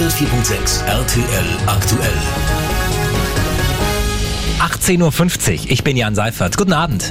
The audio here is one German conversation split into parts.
104.6 RTL aktuell. 18.50 Uhr, ich bin Jan Seifert. Guten Abend.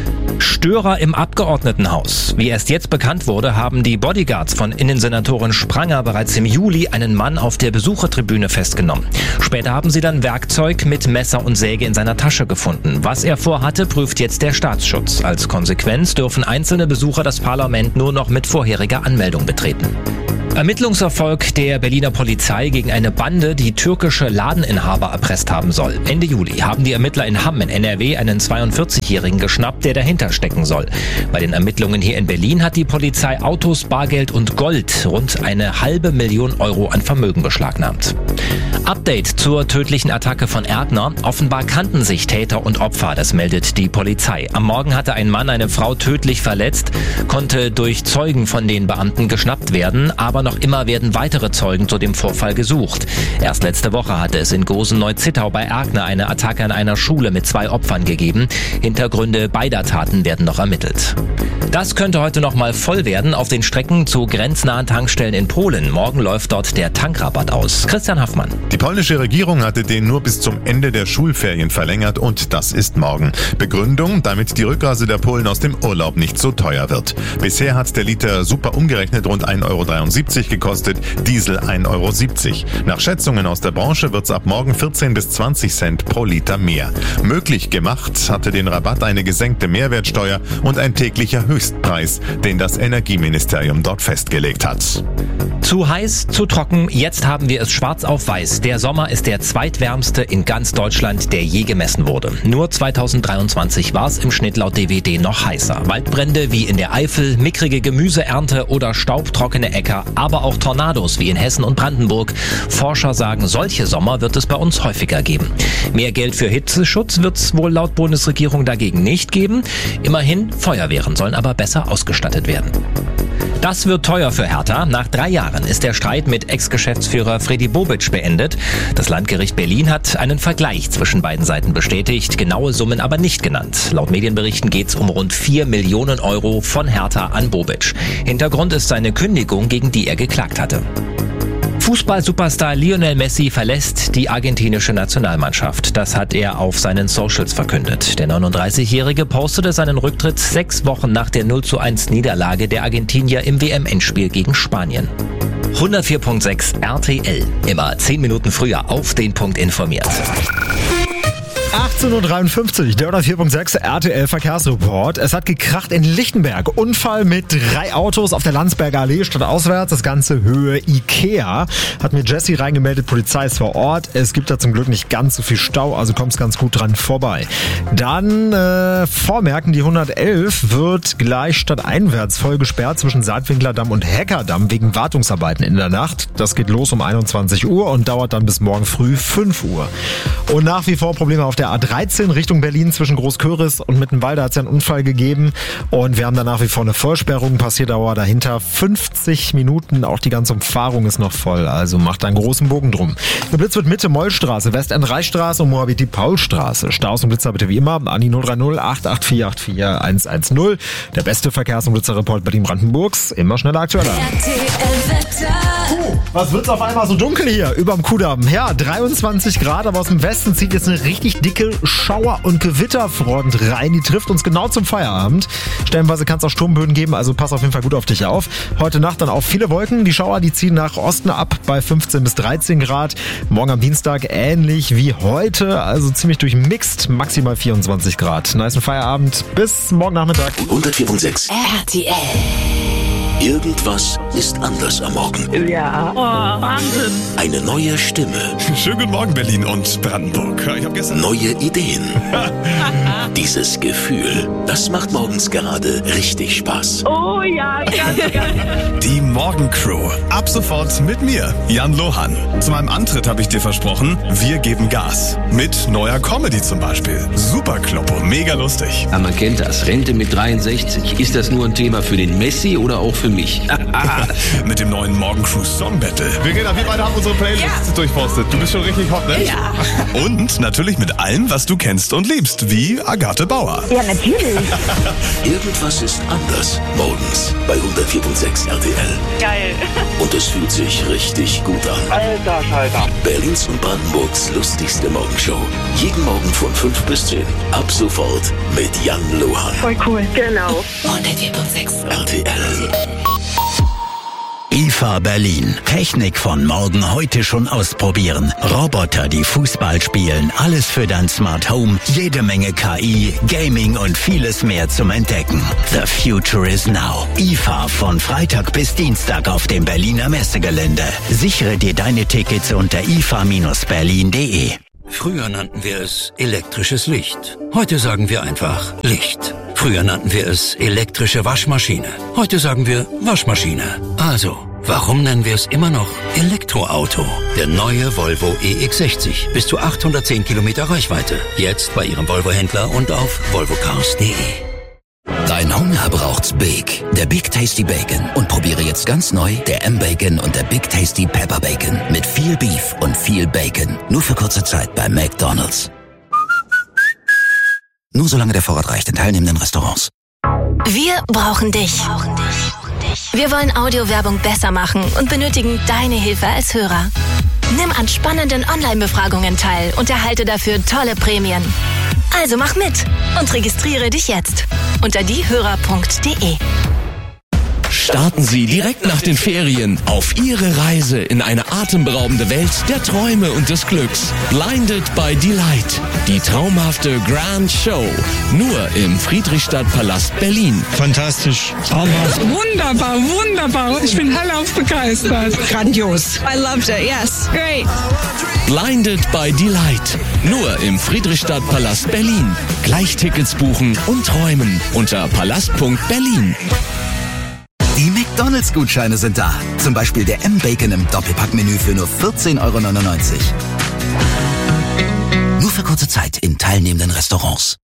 Störer im Abgeordnetenhaus. Wie erst jetzt bekannt wurde, haben die Bodyguards von Innensenatorin Spranger bereits im Juli einen Mann auf der Besuchertribüne festgenommen. Später haben sie dann Werkzeug mit Messer und Säge in seiner Tasche gefunden. Was er vorhatte, prüft jetzt der Staatsschutz. Als Konsequenz dürfen einzelne Besucher das Parlament nur noch mit vorheriger Anmeldung betreten. Ermittlungserfolg der Berliner Polizei gegen eine Bande, die türkische Ladeninhaber erpresst haben soll. Ende Juli haben die Ermittler in Hamm in NRW einen 42-Jährigen geschnappt, der dahinter stecken soll. Bei den Ermittlungen hier in Berlin hat die Polizei Autos, Bargeld und Gold, rund 500.000 Euro an Vermögen beschlagnahmt. Update zur tödlichen Attacke von Erdner. Offenbar kannten sich Täter und Opfer, das meldet die Polizei. Am Morgen hatte ein Mann eine Frau tödlich verletzt, konnte durch Zeugen von den Beamten geschnappt werden, aber noch immer werden weitere Zeugen zu dem Vorfall gesucht. Erst letzte Woche hatte es in Gosen-Neuzittau bei Erkner eine Attacke an einer Schule mit 2 Opfern gegeben. Hintergründe beider Taten werden noch ermittelt. Das könnte heute noch mal voll werden auf den Strecken zu grenznahen Tankstellen in Polen. Morgen läuft dort der Tankrabatt aus. Christian Haffmann. Die polnische Regierung hatte den nur bis zum Ende der Schulferien verlängert und das ist morgen. Begründung, damit die Rückreise der Polen aus dem Urlaub nicht so teuer wird. Bisher hat der Liter super umgerechnet rund 1,73 € gekostet, Diesel 1,70 €. Nach Schätzungen aus der Branche wird's ab morgen 14 bis 20 Cent pro Liter mehr. Möglich gemacht hatte den Rabatt eine gesenkte Mehrwertsteuer und ein täglicher Höchstpreis, den das Energieministerium dort festgelegt hat. Zu heiß, zu trocken, jetzt haben wir es schwarz auf weiß. Der Sommer ist der zweitwärmste in ganz Deutschland, der je gemessen wurde. Nur 2023 war es im Schnitt laut DWD noch heißer. Waldbrände wie in der Eifel, mickrige Gemüseernte oder staubtrockene Äcker, aber auch Tornados wie in Hessen und Brandenburg. Forscher sagen, solche Sommer wird es bei uns häufiger geben. Mehr Geld für Hitzeschutz wird es wohl laut Bundesregierung dagegen nicht geben. Immerhin, Feuerwehren sollen aber besser ausgestattet werden. Das wird teuer für Hertha. Nach 3 Jahren ist der Streit mit Ex-Geschäftsführer Fredi Bobic beendet. Das Landgericht Berlin hat einen Vergleich zwischen beiden Seiten bestätigt, genaue Summen aber nicht genannt. Laut Medienberichten geht es um rund 4 Millionen Euro von Hertha an Bobic. Hintergrund ist seine Kündigung, gegen die er geklagt hatte. Fußball-Superstar Lionel Messi verlässt die argentinische Nationalmannschaft. Das hat er auf seinen Socials verkündet. Der 39-Jährige postete seinen Rücktritt 6 Wochen nach der 0:1 Niederlage der Argentinier im WM-Endspiel gegen Spanien. 104.6 RTL. Immer 10 Minuten früher auf den Punkt informiert. 18.53 Uhr, der 104.6 RTL Verkehrsreport. Es hat gekracht in Lichtenberg. Unfall mit 3 Autos auf der Landsberger Allee, stadtauswärts. Das Ganze Höhe Ikea. Hat mir Jessie reingemeldet, Polizei ist vor Ort. Es gibt da zum Glück nicht ganz so viel Stau, also kommst ganz gut dran vorbei. Dann vormerken, die 111 wird gleich stadteinwärts voll gesperrt zwischen Saatwinklerdamm und Heckerdamm wegen Wartungsarbeiten in der Nacht. Das geht los um 21 Uhr und dauert dann bis morgen früh 5 Uhr. Und nach wie vor Probleme auf der A13 Richtung Berlin zwischen Großköris und Mittenwalde hat es einen Unfall gegeben und wir haben da nach wie vor eine Vollsperrung, Passierdauer dahinter 50 Minuten, auch die ganze Umfahrung ist noch voll, also macht einen großen Bogen drum. Geblitzt wird Mitte Mollstraße, Westend-Reichstraße und Moabit-Paulstraße. Staus und Blitzer bitte wie immer an die 030 884 110. Der beste Verkehrs- und Blitzerreport Berlin-Brandenburgs, immer schneller, aktueller. Was wird's auf einmal so dunkel hier überm Kudamm? Ja, 23 Grad, aber aus dem Westen zieht jetzt eine richtig dicke Schauer- und Gewitterfront rein. Die trifft uns genau zum Feierabend. Stellenweise kann es auch Sturmböen geben, also pass auf jeden Fall gut auf dich auf. Heute Nacht dann auch viele Wolken. Die Schauer, die ziehen nach Osten ab bei 15 bis 13 Grad. Morgen am Dienstag ähnlich wie heute, also ziemlich durchmixt, maximal 24 Grad. Nice Feierabend, bis morgen Nachmittag. 104.6 RTL. Irgendwas ist anders am Morgen. Ja. Oh, Wahnsinn. Eine neue Stimme. Schönen guten Morgen, Berlin und Brandenburg. Ich habe gestern... Neue Ideen. Dieses Gefühl, das macht morgens gerade richtig Spaß. Oh ja, ganz. Die Morgencrew. Ab sofort mit mir, Jan Lohan. Zu meinem Antritt habe ich dir versprochen, wir geben Gas. Mit neuer Comedy zum Beispiel. Super Kloppo, mega lustig. Ja, man kennt das. Rente mit 63. Ist das nur ein Thema für den Messi oder auch für mich. Mit dem neuen Morgen Crew Song Battle. Verena, wir beide haben unsere Playlist durchforstet. Du bist schon richtig hot, ne? Ja. Und natürlich mit allem, was du kennst und liebst, wie Agathe Bauer. Ja, natürlich. Irgendwas ist anders morgens bei 104.6 RTL. Geil. Und es fühlt sich richtig gut an. Alter Schalter. Berlins und Brandenburgs lustigste Morgenshow. Jeden Morgen von 5 bis 10. Ab sofort mit Jan Lohan. Voll cool. Genau. 104.6 RTL. IFA Berlin. Technik von morgen heute schon ausprobieren. Roboter, die Fußball spielen. Alles für dein Smart Home. Jede Menge KI, Gaming und vieles mehr zum Entdecken. The future is now. IFA von Freitag bis Dienstag auf dem Berliner Messegelände. Sichere dir deine Tickets unter ifa-berlin.de. Früher nannten wir es elektrisches Licht. Heute sagen wir einfach Licht. Früher nannten wir es elektrische Waschmaschine. Heute sagen wir Waschmaschine. Also, warum nennen wir es immer noch Elektroauto? Der neue Volvo EX60. Bis zu 810 Kilometer Reichweite. Jetzt bei Ihrem Volvo-Händler und auf volvocars.de. Dein Hunger braucht's Big. Der Big Tasty Bacon. Und probiere jetzt ganz neu der M-Bacon und der Big Tasty Pepper Bacon. Mit viel Beef und viel Bacon. Nur für kurze Zeit bei McDonald's. Nur solange der Vorrat reicht in teilnehmenden Restaurants. Wir brauchen dich. Wir wollen Audiowerbung besser machen und benötigen deine Hilfe als Hörer. Nimm an spannenden Online-Befragungen teil und erhalte dafür tolle Prämien. Also mach mit und registriere dich jetzt unter diehörer.de. Starten Sie direkt nach den Ferien auf Ihre Reise in eine atemberaubende Welt der Träume und des Glücks. Blinded by Delight. Die traumhafte Grand Show. Nur im Friedrichstadtpalast Berlin. Fantastisch. Traumhaft. Wunderbar, wunderbar. Ich bin hellauf begeistert. Grandios. I loved it, yes. Great. Blinded by Delight. Nur im Friedrichstadtpalast Berlin. Gleich Tickets buchen und träumen unter palast.berlin. Die McDonald's-Gutscheine sind da. Zum Beispiel der M-Bacon im Doppelpackmenü für nur 14,99 €. Nur für kurze Zeit in teilnehmenden Restaurants.